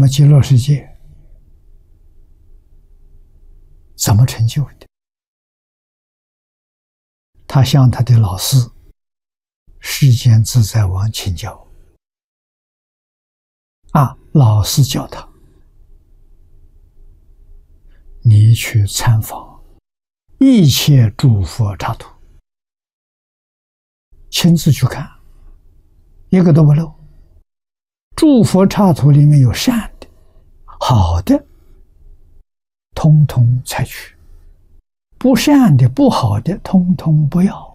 么极乐世界怎么成就的？他向他的老师世间自在王请教。老师教他，你去参访一切诸佛刹土，亲自去看，一个都不漏。诸佛刹土里面有善的、好的，通通采取；不善的、不好的，通通不要。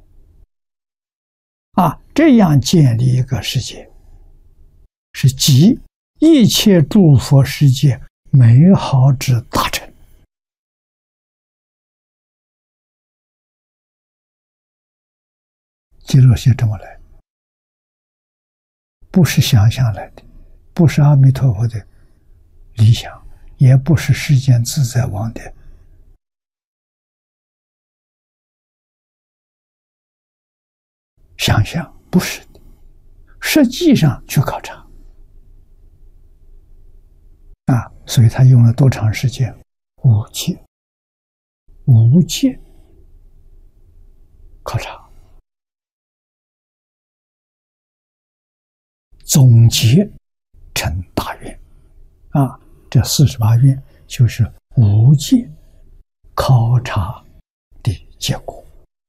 这样建立一个世界，是集一切诸佛世界美好之大成。极乐世界这么来，不是想象来的，不是阿弥陀佛的理想，也不是世间自在王的想象，不是的。实际上去考察所以他用了多长时间？5届考察，总结成大愿这48愿就是5届考察的结果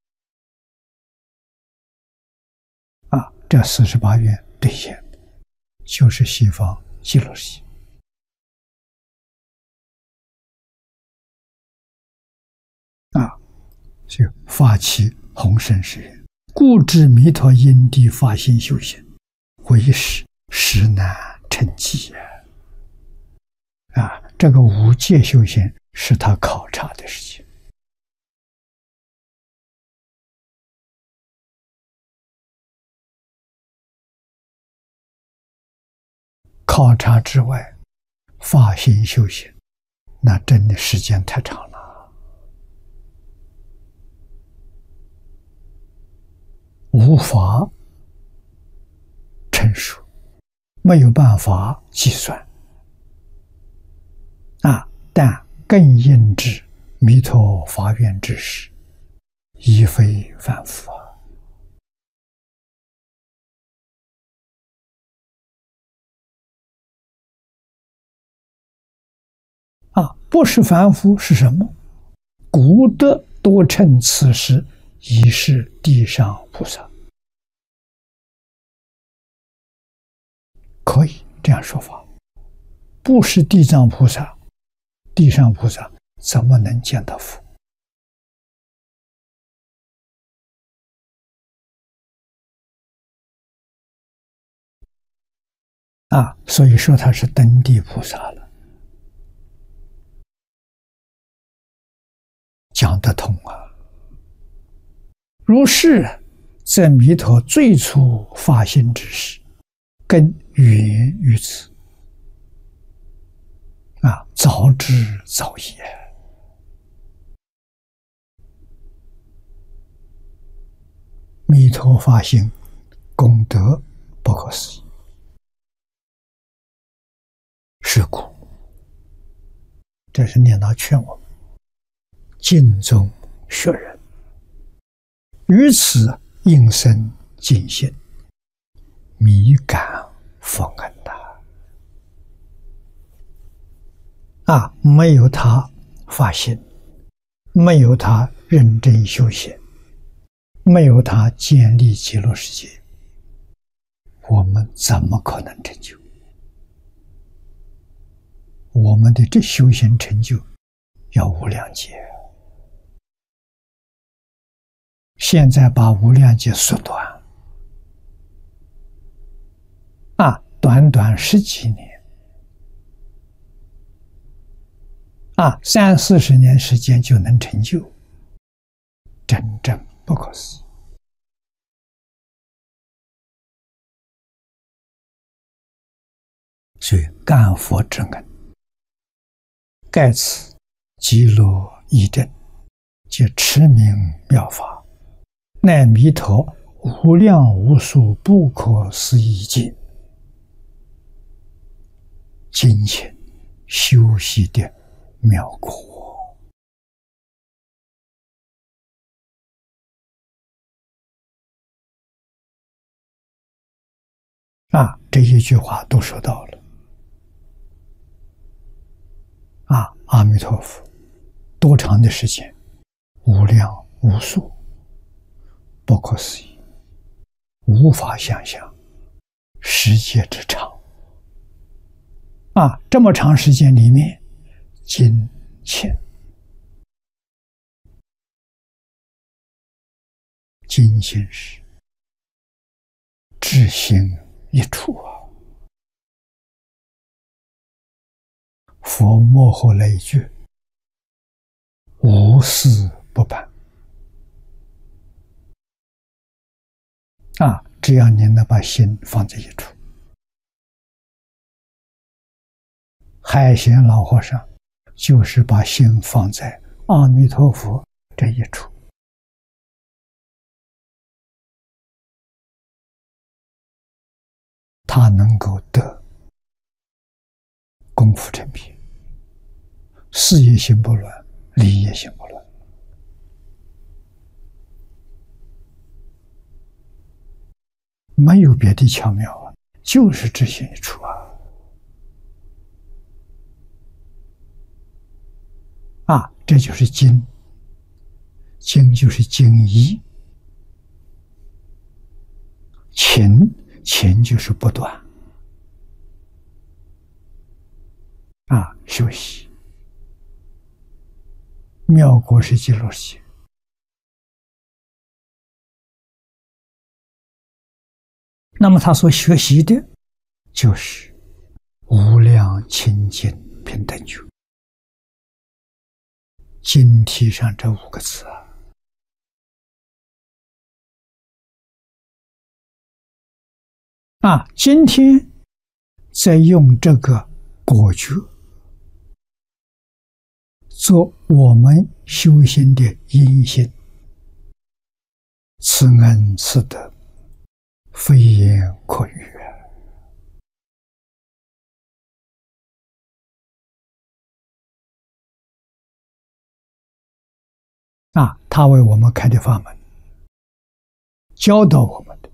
这48愿兑现的就是西方极乐世界。就发起弘深誓愿，故知弥陀因地发心修行，为实难成计这个5戒修行是他考察的事情。考察之外，发心修行，那真的时间太长了。无法陈述，没有办法计算但更应知弥陀发愿之时，已非凡夫不是凡夫是什么？古德多称此时已是地上菩萨，可以这样说法。不是地藏菩萨，地上菩萨怎么能见到佛？所以说他是登地菩萨了，讲得通如是，则弥陀最初发心之时，根源于此早知早也。弥陀发心功德不可思议，是故这是念叨劝我们敬宗学人，于此应生尽心，弥感佛恩没有他发心，没有他认真修行，没有他建立极乐世界，我们怎么可能成就？我们的这修行成就要无量劫，现在把无量劫缩短短短10几年30-40年时间就能成就，真正不可思议。所以干佛之恩，盖此极乐义正，即持名妙法，乃弥陀无量无数不可思议境， 精勤修习的妙果啊！这一句话都说到了啊！阿弥陀佛，多长的时间？无量无数，不可思议，无法想象，世界之长啊！这么长时间里面，精勤精勤时，至心一处啊！佛幕后那一句：无事不办啊！只要你能把心放在一处。海贤老和尚就是把心放在阿弥陀佛这一处，他能够得功夫成片，事业心不乱，理业心不乱。没有别的巧妙啊，就是知心一处啊！啊，这就是精，精就是精一，勤就是不断啊，休息。妙果是极乐世界，那么他所学习的就是无量清净平等觉。经题上这5个字啊，今天再用这个果觉做我们修行的因心，此恩此德，非言可喻啊！他为我们开的法门，教导我们的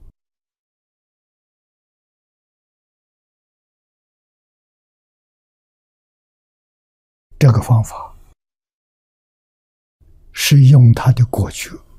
这个方法，是用他的果觉